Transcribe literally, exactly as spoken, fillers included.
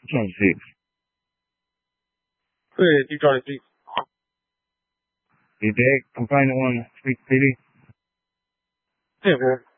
twenty-six. Clear, two twenty-six. Is that complaint on speak city? Yeah, man.